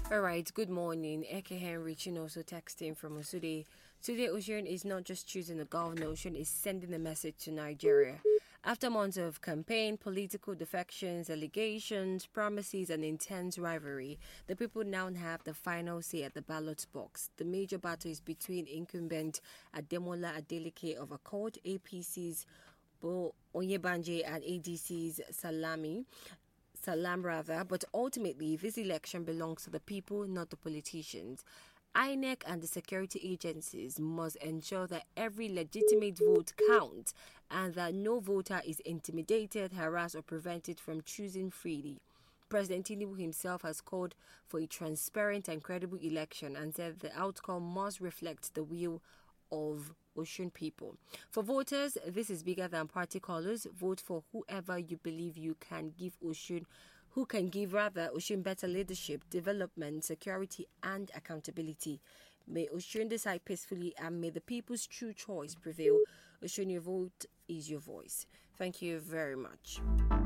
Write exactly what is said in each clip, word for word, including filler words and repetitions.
All right, good morning. Eke Henry also texting from Osude. Today, Ocean is not just choosing a governor, Ocean is sending a message to Nigeria. After months of campaign, political defections, allegations, promises, and intense rivalry, the people now have the final say at the ballot box. The major battle is between incumbent Ademola Adeleke of Accord, A P C's Bo Onyebanje, and A D C's Salami. Salam rather, but ultimately this election belongs to the people, not the politicians. I N E C and the security agencies must ensure that every legitimate vote counts and that no voter is intimidated, harassed, or prevented from choosing freely. President Tinubu himself has called for a transparent and credible election and said the outcome must reflect the will of Osun people. For voters, this is bigger than party colors. Vote for whoever you believe you can give Osun, who can give rather Osun better leadership, development, security, and accountability. May Osun decide peacefully, and may the people's true choice prevail. Osun, your vote is your voice. Thank you very much.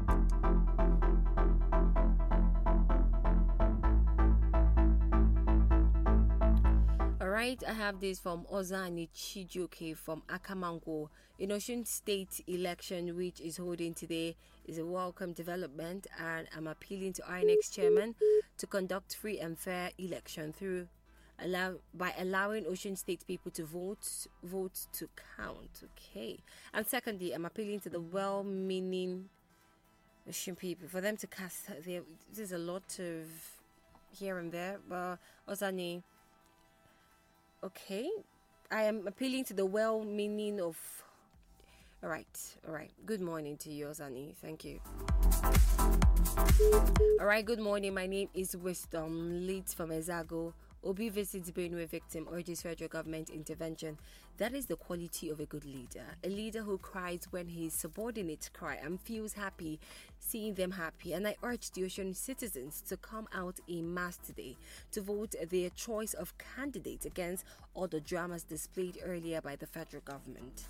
Alright, I have this from Ozani Chijoke from Akamango. In Osun State election, which is holding today, is a welcome development, and I'm appealing to I N E C chairman to conduct free and fair election through allow by allowing Osun State people to vote, vote to count. Okay, and secondly, I'm appealing to the well-meaning Osun people for them to cast their. There's a lot of here and there, but Ozani. Okay, I am appealing to the well-meaning of... All right, all right. Good morning to you, Ozani. Thank you. All right, good morning. My name is Wisdom, leads from Ezago. Obi visits Benue victim, urges federal government intervention. That is the quality of a good leader. A leader who cries when his subordinates cry and feels happy seeing them happy. And I urge the Osun citizens to come out en masse today to vote their choice of candidate against all the dramas displayed earlier by the federal government.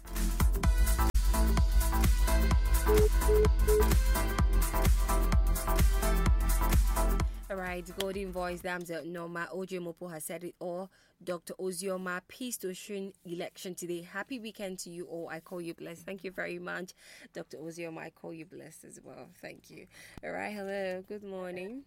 All right, Golden Voice, Damsel Noma, O J Mopo has said it all. Doctor Ozioma, peace to Osun election today. Happy weekend to you all. I call you blessed. Thank you very much, Doctor Ozioma. I call you blessed as well. Thank you. All right, hello. Good morning.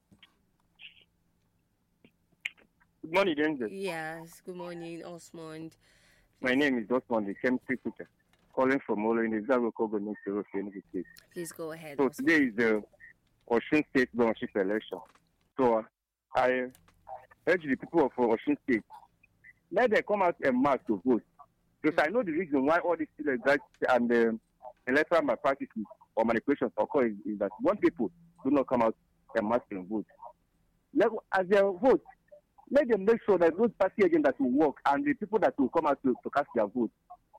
Good morning, Denzel. Yes, good morning, Osmond. My name is Osmond, the chemistry teacher, calling from Olo in the Zago Kogo Ministry of Unity State. Please go ahead. So Osmond. today is the Osun State governorship election. So uh, I urge the people of uh, Osun State, let them come out and march to vote. Because mm-hmm. I know the reason why all these illegality and uh, electoral malpractices or manipulations occur is, is that one people do not come out and march and vote. Let, as they vote, let them make sure that those party agents that will work and the people that will come out to, to cast their vote,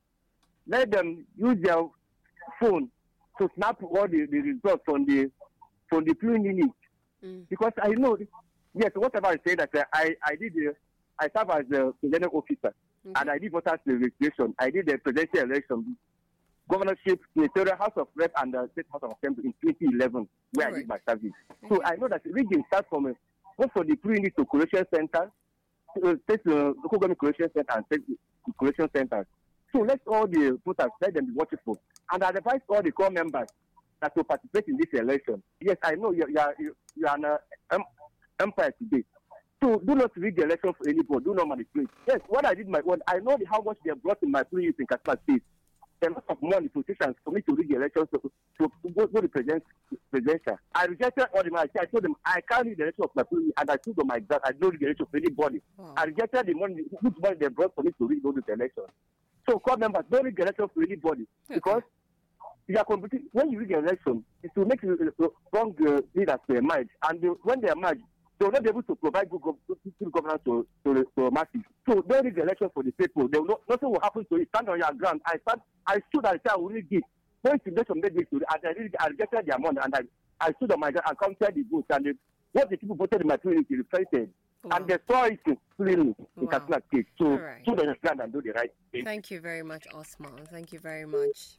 let them use their phone to snap all the, the results on the from the polling unit. Mm. Because I know, yes, whatever I say that uh, I, I did, uh, I serve as a presiding officer, mm-hmm. and I did voters registration. I did the presidential election, governorship, senatorial House of Rep, and the State House of Assembly in twenty eleven, where all I right. did my service. Mm-hmm. So I know that region starts from uh, go for the polling unit to collation center, uh, state uh, local government collation center, and state collation centers. So let all the voters, let them be watchful. And I advise all the core members that will participate in this election. Yes, I know you, you are you, you are an uh, um, empire today. So do not read the election for anybody. Do not manipulate. Yes, what I did my own, I know the, how much they brought in my previous in Katsina State. A lot of money, positions for me to read the election to, to, to go, go to present, presidential. I rejected all the money. I told them I can't read the election of my previous, and I told them my exact. I don't read the election for anybody. Wow. I rejected the money, which money they brought for me to read all this election. So, core members, don't read the election for anybody. Okay. Because you are competing. When you read the election, it's to make strong uh, leaders to emerge. And uh, when they emerge, they will not be able to provide good, gov- good governance to, to, to the masses. So don't read the election for the people. They will not, nothing will happen to you. Stand on your ground. I stand, I stood and said I will really give. When situation made me to, and I, really, I rejected their money, and I, I stood on my ground and counted the votes. And the, what the people voted in my community reflected. Wow. And they saw it clearly in wow. Katsina State. So, right. so they understand and do the right thing. Thank you very much, Osman. Thank you very much.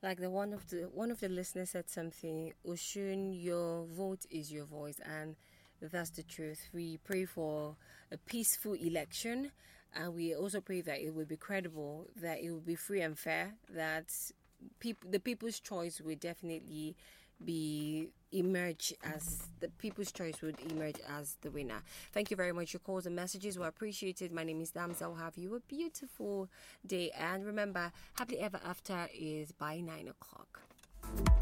Like the one of the one of the listeners said something, Oshun, your vote is your voice, and that's the truth. We pray for a peaceful election, and we also pray that it will be credible, that it will be free and fair, that people the people's choice will definitely be emerge as the people's choice would emerge as the winner. Thank you very much. Your calls and messages were appreciated. My name is Damsa. I'll have you a beautiful day, and remember, happily ever after is by nine o'clock.